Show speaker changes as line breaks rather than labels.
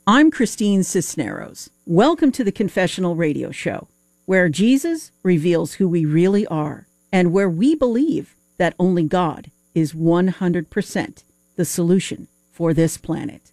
I'm Christine Cisneros. Welcome to the Confessional Radio Show, where Jesus reveals who we really are and where we believe that only God is 100% the solution for this planet.